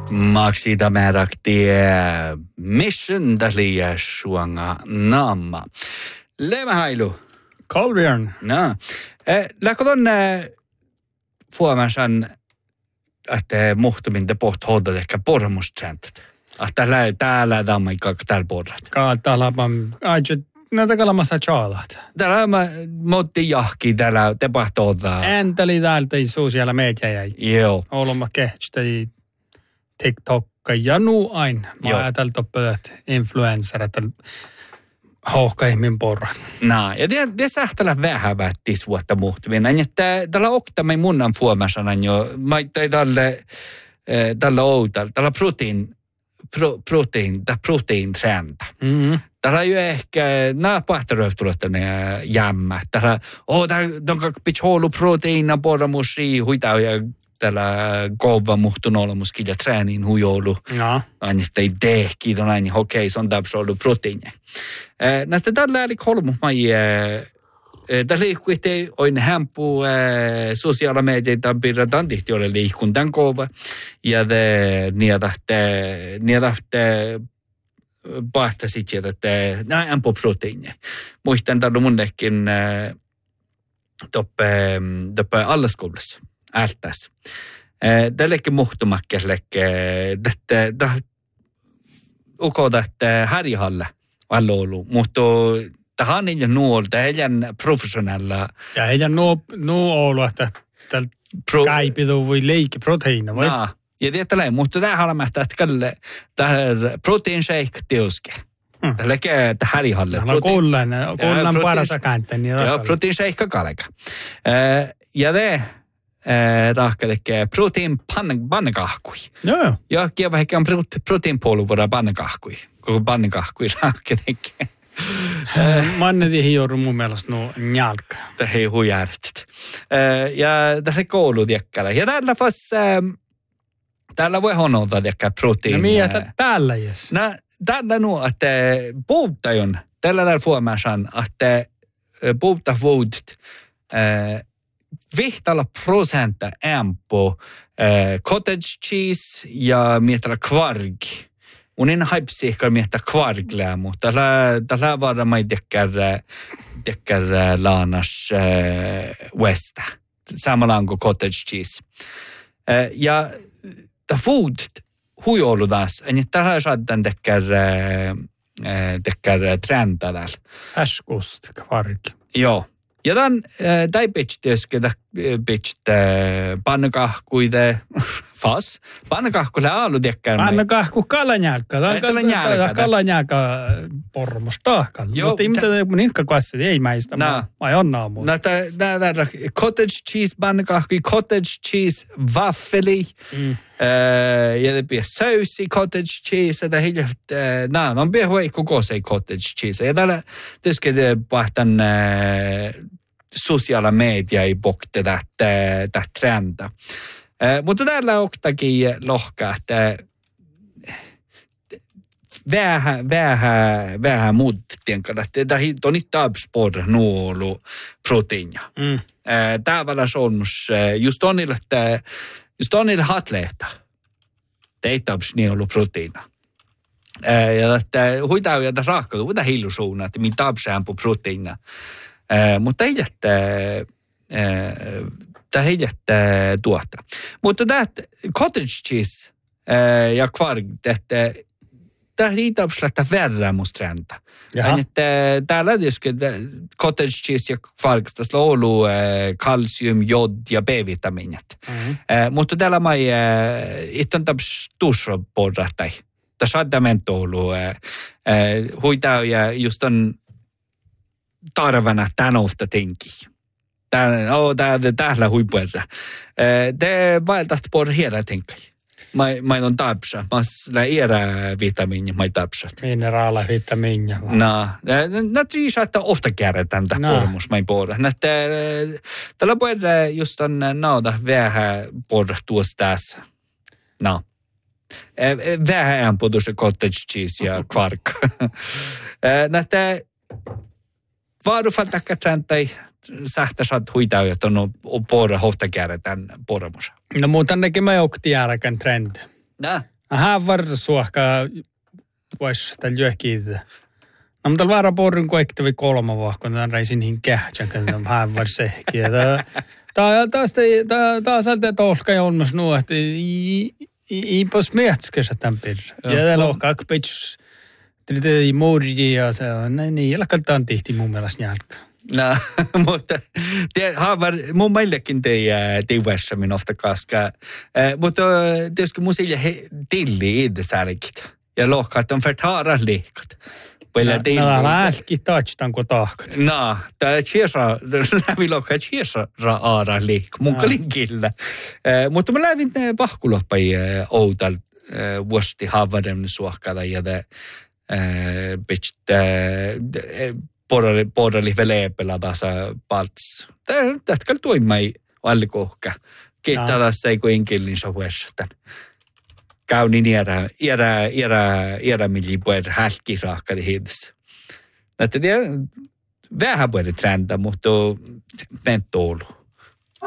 Maksida määräkti mission dalia suanga namma. Levahailu. Kolbjörn. No. Läkkodon fuomasan että muhtuminte poht hoidat ehkä pormustrentet. Että täällä damma ikka täällä porrat. Täällä on näitä kalamassa chaalat. Täällä motti jahki täällä tapahtuuta. Enteli täältä isuu siellä meitä jäi. Joo. Olemme kehtstäi TikTokka ja nuu aina. Mä ajattelin toppöät influencerit hohkaihmin porrat. No, ja det sähtälä vähän vättis vuotta muhtuminen. Että tällä oktamme munnan fuomasanan jo, maittai tällä outal, tällä protein-trenda. Mm-hmm. Tällä ei ole ehkä, nämä pahtaröftulot tänne jämmä. Tällä, on pitää olla proteiina porramusia, huitaa ja tällä kova muhtun olemuskin ja trääniin huijoulu. No. Aina ei tehki, on aina okei, se on täpsä ollut proteiinia. Näistä tällä oli kolmu mai. Tässä liikkuitte on hämpu sosiaalimedia piirretaan tihti ole liikkun tämän kova. Ja niedahte pahtasit sieltä, että nämä hämpu proteiinia. Muistan tällä munnekin toppe allaskoulussa. Ältäs. Tällekin muhtumakkeslekke, että ukoda, että Härjähalle on ollut, mutta tähän ei nuol, tähän professionella. Ja heidän nuo ollut, että täällä käipitu voi leikki proteiina, vai? No, ja tietää, mutta tähän on että tähän protein shake teoske. Tällekin Härjähalle. Täällä on kullan parasa kääntä. Joo, protein shake kaleka. Ja rahka tekee protein pannekahkui. Joo. Ja kieva ehkä on proteinpuolu voidaan pannekahkui. Koko pannekahkui rahka tekee. Mannetin hijoru mun mielestä nuo njalka. Tämä ei huijärtit. Ja tässä koulu tiekkäällä. Ja täällä voi honolta tiekkää protein. No miettä täällä jes? No täällä nuo, että puhuttajon. Tällä fuomasan, että puhutta vuodet. Vihtalla prosenta ämpö cottage cheese ja mietellä kvarg. Unin haipsi ehkä miettä kvarglää, mutta tällä varmaan tekkär laanas westa. Samalla kuin cottage cheese. Ja tämä food huijoludas, niin tällä saadaan tekkär trenda täällä. Färskost, kvarg. Joo. Ja tämän pitää pannekahkuide fas. Pannekahkuille aalu tiekkään. Pannekahku kalanjälkka. Kalanjälkka pormosta. Mutta ei mitään niinkä kuassa, ei mäistä. Vai on naamu. Tämä cottage cheese pannekahkui, cottage cheese waffeli. Ja det blir sausi cottage cheese. No, on blir voi koko se cottage cheese. Ja täällä tietysti pahtan sosiaala media ei pokte tätä trenda. Mutta täällä oktakin lohkaa, että vähän muuttiin, että tämä on nyt taapspor nuolu proteiinia. Täällä on just onille hatlehta. Ei taps niin ollut proteiina. Ja että huitaa ja tässä rahkautuu, huitaa hillusuuna, että minä tapsään på proteiina. Mutta ei jättää tuota. Mutta tämä cottage cheese ja kvarg, tämä ei tapslättä verran musta räntä. Täällä tietysti cottage cheese ja kvarg, tässä on ollut kalsium, jod ja B-vitamiinit. Mutta täällä mä itse on taps tuossa porrattai. Tässä on tämän ollut huitaa ja just on tarvana tämän ofta tenki. Täällä huipuerra. Te vaeltat por hela tenkai. Mä on tapsa. Mä era vitamiini, mä tapsa. Mineraala vitamiini. No triisa, että ofta kärretään tämän pormus, mä porra. Tällä puolella just on vähän porra tuossa tässä. No. Vähän på tuossa cottage cheese ja kvark. Näitä vaadufaltakka träntäi sähtä saat huitaa, että on porra hofta kärretään pormus. No muuta näkemään jokti järkän trend. Hän varsuahka vois tällä johkiin. No, mutta väärä porrin koektavi 3 vuotta, kun reisin hin kähtsän, kun hän varsehki. Taas sieltä tolka jolmas nuo, että ei pos mietskessä tämän pirra. Ja täällä on kakpits, ei muuri ja se on, niin jalkaltaan tihti mun mielestä jälkeen. No, mutta mun meillekin tei vässämin ofta kaska. Mutta tietysti mun sille tilli idesälkit. Ja lohkaat on förtara liikat. No, lähki touchdown kun tahkat. No, tämä chiesa, lävi lohkaa chiesa aara liik. Mun kalinkillä. Mutta mä lävin vahkuloppai outal vuosti haavadem suohkada ja porrali veleepellä taas palts. Tätkal tuimai allikohka. Kiittää tässä ei kuin inkillin sohuessatan. Kaunin era milli puer hälkiraakadi hiidessä. Näitä vähän puer trenda, mutta mentoulu.